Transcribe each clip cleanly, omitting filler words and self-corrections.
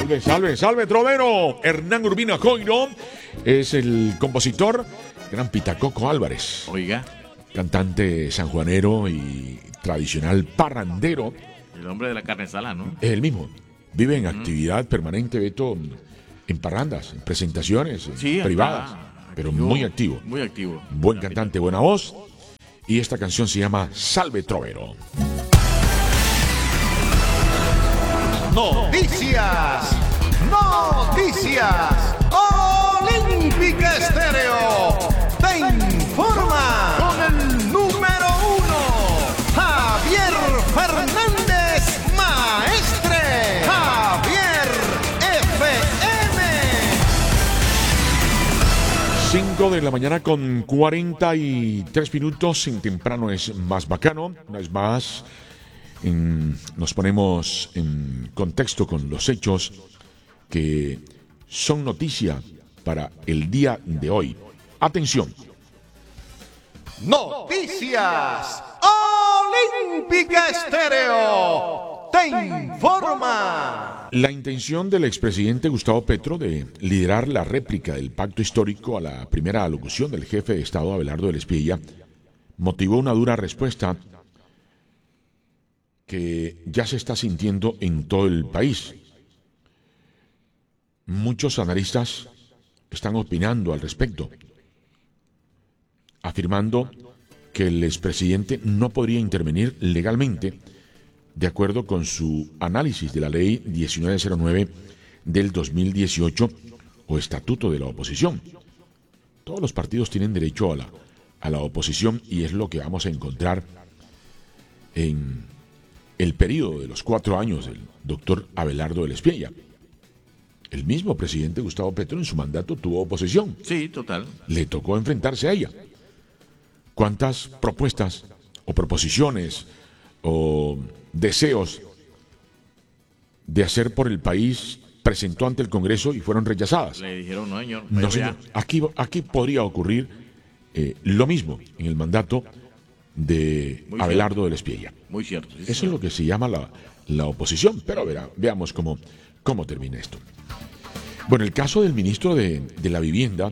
Salve, salve, salve, trovero. Hernán Urbina Coiro es el compositor. Gran Pitacoco Álvarez. Oiga. Cantante sanjuanero y tradicional parrandero. El hombre de la carne salada, ¿no? Es el mismo. Vive en actividad permanente, Beto, en parrandas, en presentaciones Sí, privadas. Pero muy activo. Muy activo. Buen cantante, buena voz. Y esta canción se llama Salve Trovero. Noticias, noticias. Olímpica Estéreo te informa con el número 1, Javier Fernández, maestre. Javier FM. 5 de la mañana con 43 minutos. En temprano es más bacano. Una vez más, nos ponemos en contexto con los hechos que son noticia para el día de hoy. Atención. Noticias. Olímpica Estéreo te informa. La intención del expresidente Gustavo Petro de liderar la réplica del pacto histórico a la primera alocución del jefe de Estado Abelardo del Espieilla motivó una dura respuesta que ya se está sintiendo en todo el país. Muchos analistas están opinando al respecto, afirmando que el expresidente no podría intervenir legalmente de acuerdo con su análisis de la ley 1909 del 2018 o estatuto de la oposición. Todos los partidos tienen derecho a la oposición y es lo que vamos a encontrar en el periodo de los 4 años del doctor Abelardo del Espieilla. El mismo presidente Gustavo Petro en su mandato tuvo oposición. Sí, total. Le tocó enfrentarse a ella. ¿Cuántas propuestas o proposiciones o deseos de hacer por el país presentó ante el Congreso y fueron rechazadas? Le dijeron, no, señor. No, señor. Aquí podría ocurrir lo mismo en el mandato de Muy Abelardo cierto. del Espieilla. Muy cierto. Sí, Eso es señor. lo que se llama la oposición, pero veamos cómo termina esto. Bueno, el caso del ministro de la Vivienda,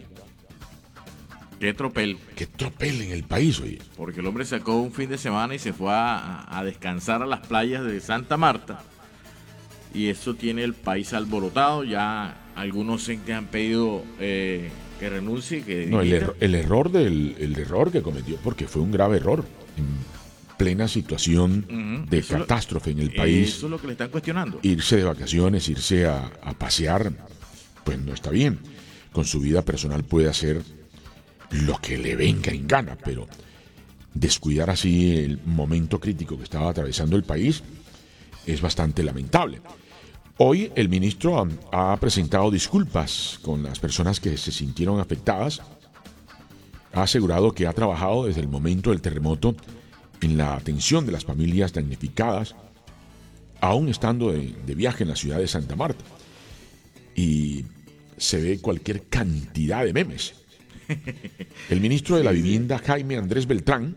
Qué tropel. que tropel en el país, oye. Porque el hombre sacó un fin de semana y se fue a descansar a las playas de Santa Marta. Y eso tiene el país alborotado. Ya algunos han pedido que renuncie. Que No, dimita. el error que cometió, porque fue un grave error, en plena situación Ujú, de eso es lo- catástrofe en el país, Eso es lo que le están cuestionando. irse de vacaciones, irse a pasear, pues no está bien. Con su vida personal puede hacer lo que le venga en gana, pero descuidar así el momento crítico que estaba atravesando el país es bastante lamentable. Hoy el ministro ha presentado disculpas con las personas que se sintieron afectadas. Ha asegurado que ha trabajado desde el momento del terremoto en la atención de las familias damnificadas, aún estando de viaje en la ciudad de Santa Marta. Y se ve cualquier cantidad de memes. El ministro de la Vivienda, Jaime Andrés Beltrán,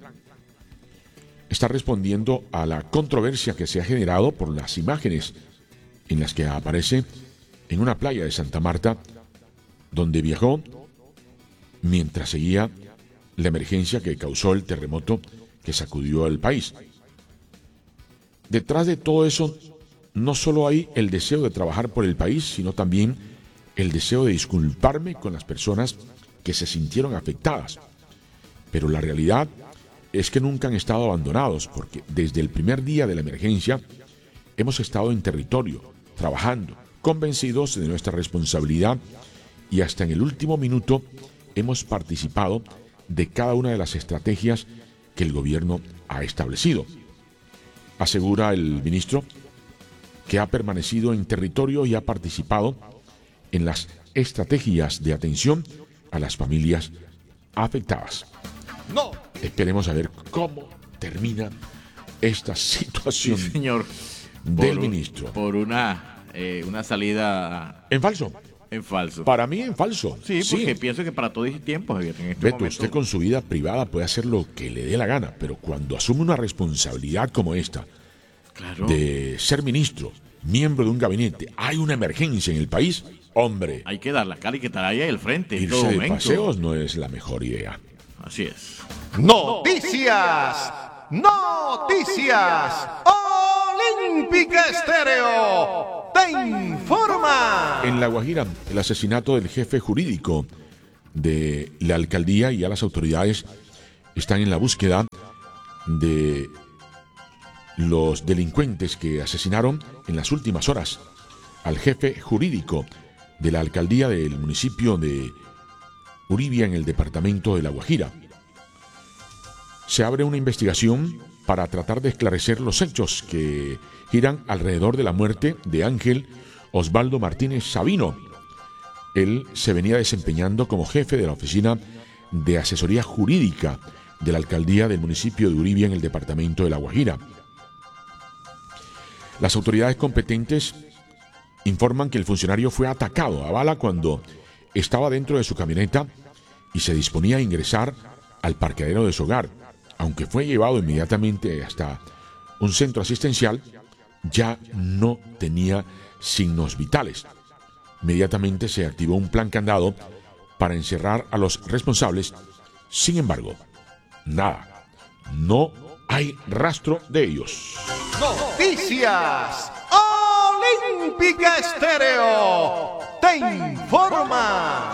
está respondiendo a la controversia que se ha generado por las imágenes en las que aparece en una playa de Santa Marta, donde viajó mientras seguía la emergencia que causó el terremoto que sacudió al país. Detrás de todo eso, no solo hay el deseo de trabajar por el país, sino también el deseo de disculparme con las personas que se sintieron afectadas. Pero la realidad es que nunca han estado abandonados, porque desde el primer día de la emergencia hemos estado en territorio, trabajando, convencidos de nuestra responsabilidad y hasta en el último minuto hemos participado de cada una de las estrategias que el gobierno ha establecido. Asegura el ministro que ha permanecido en territorio y ha participado en las estrategias de atención a las familias afectadas. No. Esperemos a ver cómo termina esta situación Sí, señor. del Por un- ministro. Por una salida En falso. en falso. Para mí en falso. Sí, porque pienso que para todo es tiempo, Javier. En este Beto, momento, usted con su vida privada puede hacer lo que le dé la gana, pero cuando asume una responsabilidad como esta, claro, de ser ministro miembro de un gabinete, hay una emergencia en el país, hombre, Hay que dar la cara y que estar ahí al frente en todo irse de momento. paseos no es la mejor idea. Así es. Noticias. Noticias. Olímpica Estéreo te informa. En La Guajira, el asesinato del jefe jurídico de la alcaldía y a las autoridades están en la búsqueda de los delincuentes que asesinaron en las últimas horas al jefe jurídico de la alcaldía del municipio de Uribia en el departamento de La Guajira. Se abre una investigación para tratar de esclarecer los hechos que giran alrededor de la muerte de Ángel Osvaldo Martínez Sabino. Él se venía desempeñando como jefe de la oficina de asesoría jurídica de la alcaldía del municipio de Uribia en el departamento de La Guajira. Las autoridades competentes informan que el funcionario fue atacado a bala cuando estaba dentro de su camioneta y se disponía a ingresar al parqueadero de su hogar. Aunque fue llevado inmediatamente hasta un centro asistencial, ya no tenía signos vitales. Inmediatamente se activó un plan candado para encerrar a los responsables. Sin embargo, nada, no hay rastro de ellos. Noticias. Olímpica Estéreo te informa.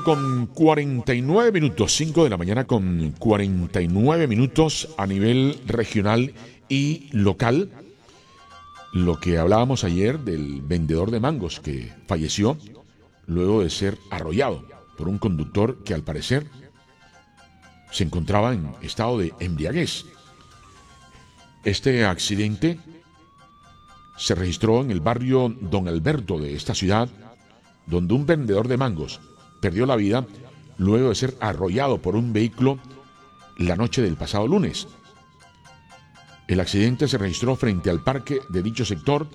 5:49, 5 de la mañana con 49 minutos a nivel regional y local. Lo que hablábamos ayer del vendedor de mangos que falleció luego de ser arrollado por un conductor que al parecer se encontraba en estado de embriaguez. Este accidente se registró en el barrio Don Alberto de esta ciudad, donde un vendedor de mangos perdió la vida luego de ser arrollado por un vehículo la noche del pasado lunes. El accidente se registró frente al parque de dicho sector,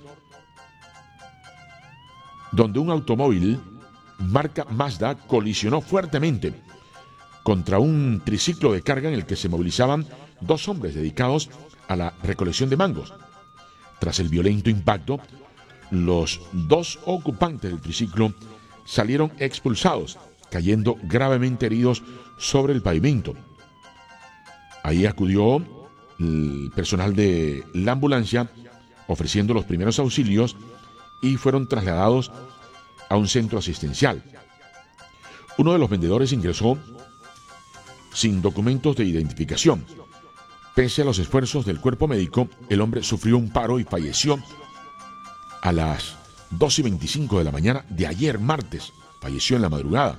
donde un automóvil marca Mazda colisionó fuertemente contra un triciclo de carga en el que se movilizaban dos hombres dedicados a la recolección de mangos. Tras el violento impacto, los dos ocupantes del triciclo salieron expulsados, cayendo gravemente heridos sobre el pavimento. Ahí acudió el personal de la ambulancia ofreciendo los primeros auxilios y fueron trasladados a un centro asistencial. Uno de los vendedores ingresó sin documentos de identificación. Pese a los esfuerzos del cuerpo médico, el hombre sufrió un paro y falleció a las 2:25 de la mañana de ayer martes. Falleció en la madrugada.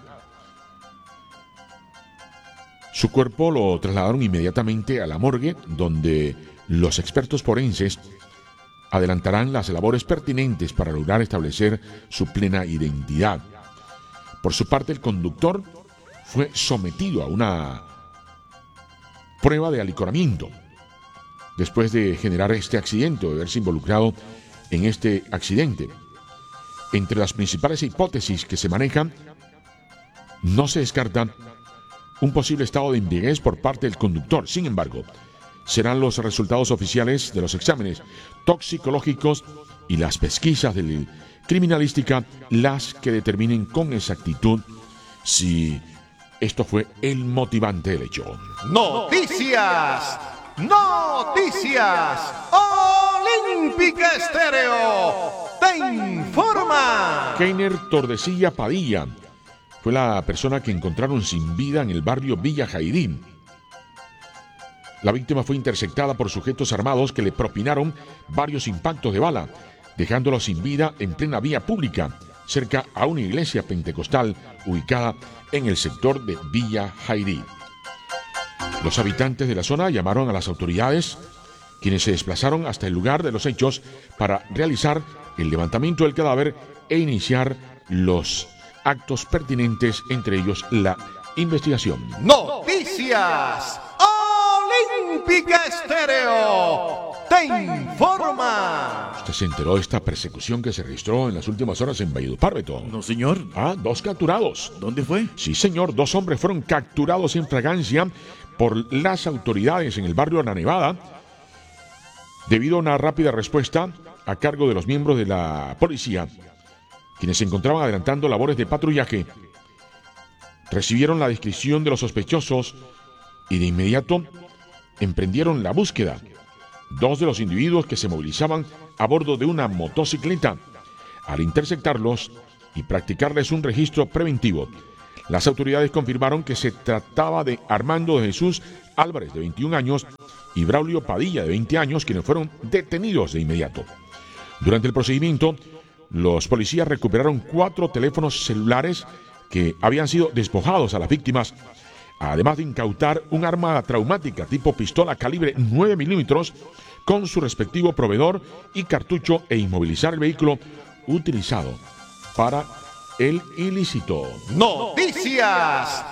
Su cuerpo lo trasladaron inmediatamente a la morgue, donde los expertos forenses adelantarán las labores pertinentes para lograr establecer su plena identidad. Por su parte, el conductor fue sometido a una prueba de alicoramiento después de generar este accidente o de haberse involucrado en este accidente. Entre las principales hipótesis que se manejan, no se descarta un posible estado de embriaguez por parte del conductor. Sin embargo, serán los resultados oficiales de los exámenes toxicológicos y las pesquisas de criminalística las que determinen con exactitud si esto fue el motivante del hecho. Noticias. Noticias. Olímpica Estéreo te informa. Keiner Tordesilla Padilla fue la persona que encontraron sin vida en el barrio Villa Jairín. La víctima fue interceptada por sujetos armados que le propinaron varios impactos de bala, dejándolo sin vida en plena vía pública, cerca a una iglesia pentecostal ubicada en el sector de Villa Jairí. Los habitantes de la zona llamaron a las autoridades, quienes se desplazaron hasta el lugar de los hechos para realizar el levantamiento del cadáver e iniciar los actos pertinentes, entre ellos la investigación. Noticias. Olímpica Estéreo te informa. ¿Usted se enteró de esta persecución que se registró en las últimas horas en Valledupar, Beto? No, señor. Dos capturados. ¿Dónde fue? Sí, señor, dos hombres fueron capturados en fragancia por las autoridades en el barrio La Nevada. Debido a una rápida respuesta a cargo de los miembros de la policía, quienes se encontraban adelantando labores de patrullaje, recibieron la descripción de los sospechosos y de inmediato emprendieron la búsqueda. Dos de los individuos que se movilizaban a bordo de una motocicleta. Al interceptarlos y practicarles un registro preventivo, las autoridades confirmaron que se trataba de Armando de Jesús Álvarez, de 21 años, y Braulio Padilla, de 20 años, quienes fueron detenidos de inmediato. Durante el procedimiento, los policías recuperaron 4 teléfonos celulares que habían sido despojados a las víctimas, además de incautar un arma traumática tipo pistola calibre 9 milímetros con su respectivo proveedor y cartucho, e inmovilizar el vehículo utilizado para el ilícito. Noticias